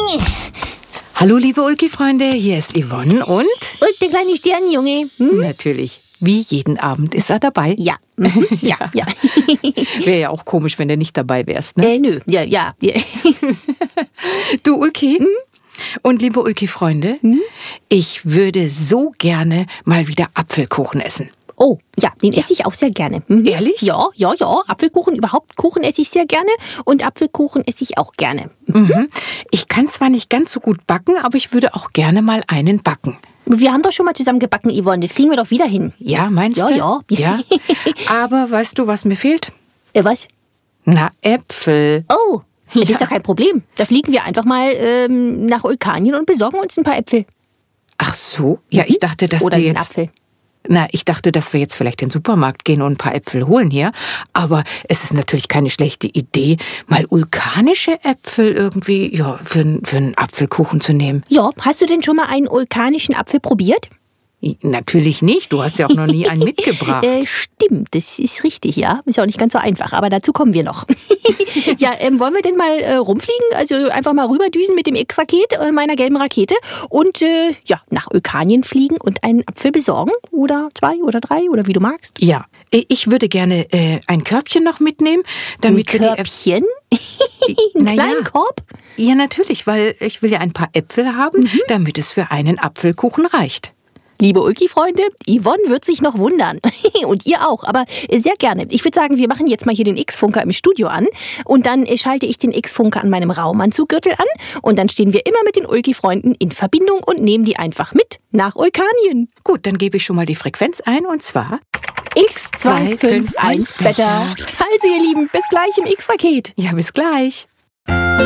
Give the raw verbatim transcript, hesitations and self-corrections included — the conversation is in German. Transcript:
Hallo, liebe Ulki-Freunde, hier ist Yvonne und... Und der kleine Sternenjunge. Hm? Natürlich, wie jeden Abend ist er dabei. Ja. Mhm. Ja, ja. Wäre ja auch komisch, wenn du nicht dabei wärst, ne? Äh, nö, ja, ja. Du, Ulki? Hm? Und liebe Ulki-Freunde, hm? ich würde so gerne mal wieder Apfelkuchen essen. Oh, ja, den esse ich auch sehr gerne. Mhm. Ehrlich? Ja, ja, ja. Apfelkuchen, überhaupt Kuchen esse ich sehr gerne. Und Apfelkuchen esse ich auch gerne. Mhm. Ich kann zwar nicht ganz so gut backen, aber ich würde auch gerne mal einen backen. Wir haben doch schon mal zusammen gebacken, Yvonne. Das kriegen wir doch wieder hin. Ja, meinst ja, du? Ja, ja. Aber weißt du, was mir fehlt? Äh, was? Na, Äpfel. Oh, das Ja. ist ja kein Problem. Da fliegen wir einfach mal ähm, nach Ulkanien und besorgen uns ein paar Äpfel. Ach so? Ja, ich dachte, dass Oder wir einen jetzt... Apfel. Na, ich dachte, dass wir jetzt vielleicht in den Supermarkt gehen und ein paar Äpfel holen hier. Aber es ist natürlich keine schlechte Idee, mal vulkanische Äpfel irgendwie ja, für, für einen Apfelkuchen zu nehmen. Ja, hast du denn schon mal einen vulkanischen Apfel probiert? Natürlich nicht, du hast ja auch noch nie einen mitgebracht. Äh, stimmt, das ist richtig, ja. Ist ja auch nicht ganz so einfach, aber dazu kommen wir noch. Ja, ähm, wollen wir denn mal äh, rumfliegen? Also einfach mal rüberdüsen mit dem X-Raket, äh, meiner gelben Rakete und äh, ja, nach Vulkanien fliegen und einen Apfel besorgen? Oder zwei oder drei oder wie du magst? Ja, ich würde gerne äh, ein Körbchen noch mitnehmen, damit Ein wir die Äpfel... Körbchen? Einen Naja. kleinen Korb? Ja, natürlich, weil ich will ja ein paar Äpfel haben, mhm. damit es für einen Apfelkuchen reicht. Liebe Ulki-Freunde, Yvonne wird sich noch wundern. Und ihr auch, aber sehr gerne. Ich würde sagen, wir machen jetzt mal hier den X-Funker im Studio an. Und dann schalte ich den X-Funker an meinem Raumanzuggürtel an. Und dann stehen wir immer mit den Ulki-Freunden in Verbindung und nehmen die einfach mit nach Ulkanien. Gut, dann gebe ich schon mal die Frequenz ein und zwar... X zwei fünf eins Wetter. Also ihr Lieben, bis gleich im X-Raket. Ja, bis gleich.